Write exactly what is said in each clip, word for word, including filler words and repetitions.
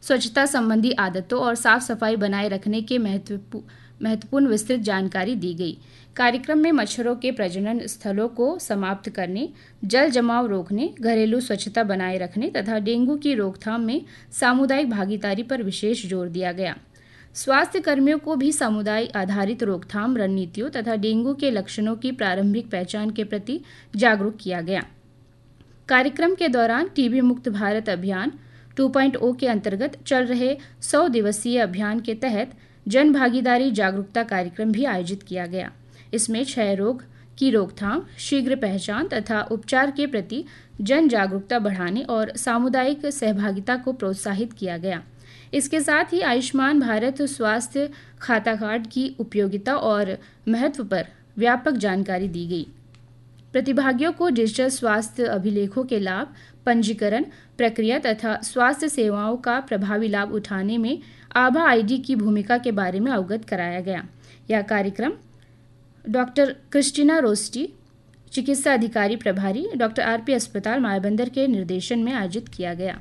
स्वच्छता संबंधी आदतों और साफ सफाई बनाए रखने के महत्व महत्वपूर्ण विस्तृत जानकारी दी गई। कार्यक्रम में मच्छरों के प्रजनन स्थलों को समाप्त करने, जल जमाव रोकने, घरेलू स्वच्छता बनाए रखने तथा डेंगू की रोकथाम में सामुदायिक भागीदारी पर विशेष जोर दिया गया। स्वास्थ्य कर्मियों को भी समुदाय आधारित रोकथाम रणनीतियों तथा डेंगू के लक्षणों की प्रारंभिक पहचान के प्रति जागरूक किया गया। कार्यक्रम के दौरान टीबी मुक्त भारत अभियान टू पॉइंट ओ के अंतर्गत चल रहे सौ दिवसीय अभियान के तहत जन भागीदारी जागरूकता कार्यक्रम भी आयोजित किया गया। इसमें क्षय रोग की रोकथाम, शीघ्र पहचान तथा उपचार के प्रति जन जागरूकता बढ़ाने और सामुदायिक सहभागिता को प्रोत्साहित किया गया। इसके साथ ही आयुष्मान भारत स्वास्थ्य खाता कार्ड की उपयोगिता और महत्व पर व्यापक जानकारी दी गई। प्रतिभागियों को डिजिटल स्वास्थ्य अभिलेखों के लाभ, पंजीकरण प्रक्रिया तथा स्वास्थ्य सेवाओं का प्रभावी लाभ उठाने में आभा आईडी की भूमिका के बारे में अवगत कराया गया। यह कार्यक्रम डॉक्टर क्रिस्टीना रोस्टी, चिकित्सा अधिकारी प्रभारी, डॉक्टर आरपी अस्पताल मायाबंदर के निर्देशन में आयोजित किया गया।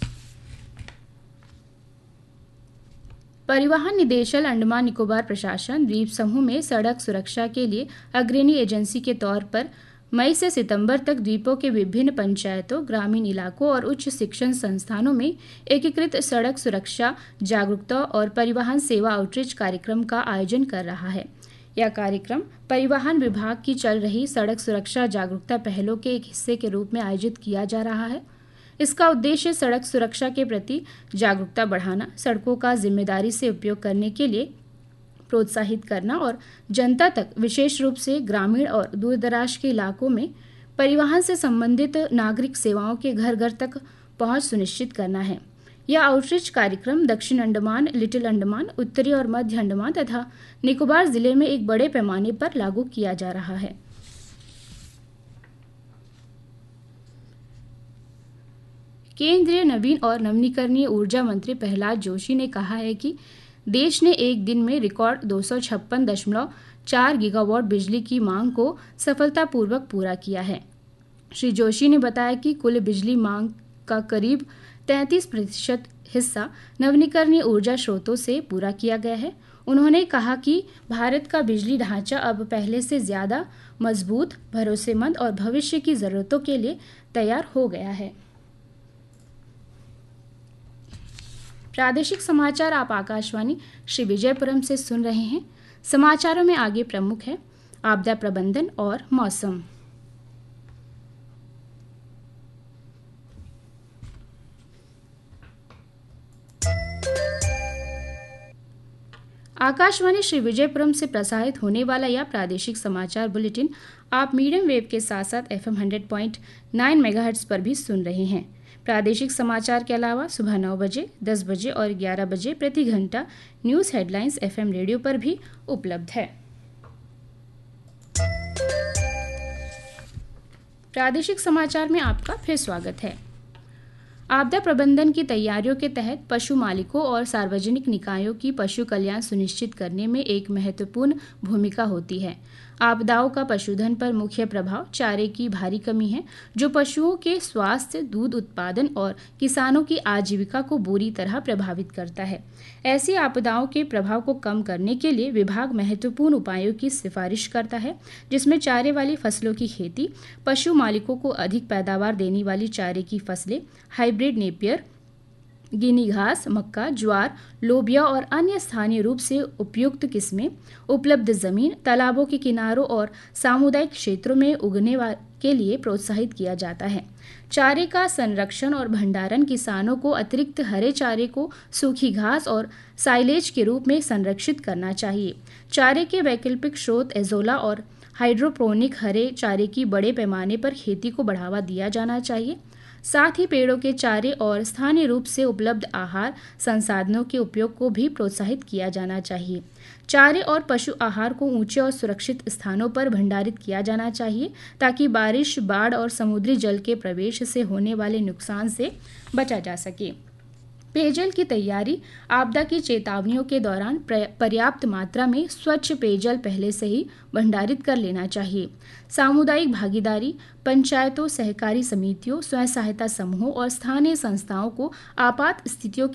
परिवहन निदेशालय अंडमान निकोबार प्रशासन द्वीप समूह में सड़क सुरक्षा के लिए अग्रणी एजेंसी के तौर पर मई से सितंबर तक द्वीपों के विभिन्न पंचायतों, ग्रामीण इलाकों और उच्च शिक्षण संस्थानों में एकीकृत सड़क सुरक्षा जागरूकता और परिवहन सेवा आउटरीच कार्यक्रम का आयोजन कर रहा है। यह कार्यक्रम परिवहन विभाग की चल रही सड़क सुरक्षा जागरूकता पहलों के एक हिस्से के रूप में आयोजित किया जा रहा है। इसका उद्देश्य सड़क सुरक्षा के प्रति जागरूकता बढ़ाना, सड़कों का जिम्मेदारी से उपयोग करने के लिए प्रोत्साहित करना और जनता तक, विशेष रूप से ग्रामीण और दूरदराज के इलाकों में परिवहन से संबंधित नागरिक सेवाओं के घर घर तक पहुंच सुनिश्चित करना है। यह आउटरीच कार्यक्रम दक्षिण अंडमान, लिटिल अंडमान, उत्तरी और मध्य अंडमान तथा निकोबार जिले में एक बड़े पैमाने पर लागू किया जा रहा है। केंद्रीय नवीन और नवीनीकरणीय ऊर्जा मंत्री प्रहलाद जोशी ने कहा है कि देश ने एक दिन में रिकॉर्ड दो सौ छप्पन दशमलव चार गीगावाट बिजली की मांग को सफलतापूर्वक पूरा किया है। श्री जोशी ने बताया कि कुल बिजली मांग का करीब तैंतीस प्रतिशत हिस्सा नवीनीकरणीय ऊर्जा स्रोतों से पूरा किया गया है। उन्होंने कहा कि भारत का बिजली ढांचा अब पहले से ज्यादा मजबूत, भरोसेमंद और भविष्य की जरूरतों के लिए तैयार हो गया है। प्रादेशिक समाचार आप आकाशवाणी श्री विजयपुरम से सुन रहे हैं। समाचारों में आगे प्रमुख है आपदा प्रबंधन और मौसम। आकाशवाणी श्री विजयपुरम से प्रसारित होने वाला यह प्रादेशिक समाचार बुलेटिन आप मीडियम वेव के साथ साथ FM hundred point nine megahertz पर भी सुन रहे हैं। प्रादेशिक समाचार के अलावा सुबह नौ बजे, दस बजे और ग्यारह बजे प्रति घंटा न्यूज़ हेडलाइंस एफएम रेडियो पर भी उपलब्ध है। प्रादेशिक समाचार में आपका फिर स्वागत है। आपदा प्रबंधन की तैयारियों के तहत पशु मालिकों और सार्वजनिक निकायों की पशु कल्याण सुनिश्चित करने में एक महत्वपूर्ण भूमिका होती है। आपदाओं का पशुधन पर मुख्य प्रभाव चारे की भारी कमी है, जो पशुओं के स्वास्थ्य, दूध उत्पादन और किसानों की आजीविका को बुरी तरह प्रभावित करता है। ऐसी आपदाओं के प्रभाव को कम करने के लिए विभाग महत्वपूर्ण उपायों की सिफारिश करता है, जिसमें चारे वाली फसलों की खेती, पशु मालिकों को अधिक पैदावार देने वाली चारे की फसलें, हाइब्रिड नेपियर, गिनी घास, मक्का, ज्वार, लोबिया और अन्य स्थानीय रूप से उपयुक्त किस्में, उपलब्ध जमीन, तालाबों के किनारों और सामुदायिक क्षेत्रों में उगने के लिए प्रोत्साहित किया जाता है। चारे का संरक्षण और भंडारण किसानों को अतिरिक्त हरे चारे को सूखी घास और साइलेज के रूप में संरक्षित करना चाहिए। चारे के वैकल्पिक स्रोत एजोला और हाइड्रोपोनिक हरे चारे की बड़े पैमाने पर खेती को बढ़ावा दिया जाना चाहिए। साथ ही पेड़ों के चारे और स्थानीय रूप से उपलब्ध आहार संसाधनों के उपयोग को भी प्रोत्साहित किया जाना चाहिए। चारे और पशु आहार को ऊंचे और सुरक्षित स्थानों पर भंडारित किया जाना चाहिए, ताकि बारिश, बाढ़ और समुद्री जल के प्रवेश से होने वाले नुकसान से बचा जा सके। पेयजल की तैयारी। आपदा की चेतावनियों के दौरान पर्याप्त मात्रा में स्वच्छ पेयजल पहले से ही भंडारित कर लेना चाहिए। सामुदायिक भागीदारी। पंचायतों, सहकारी समितियों, स्वयं सहायता समूहों और स्थानीय संस्थाओं को आपात स्थितियों